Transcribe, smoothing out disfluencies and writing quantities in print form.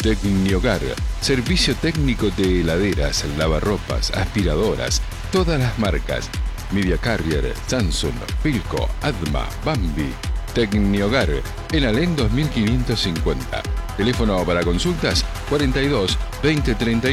Tecnihogar, servicio técnico de heladeras, lavarropas, aspiradoras, todas las marcas. Media Carrier, Samsung, Philco, Adma, Bambi. Tecnihogar, en Alén 2550. Teléfono para consultas 42 20 31.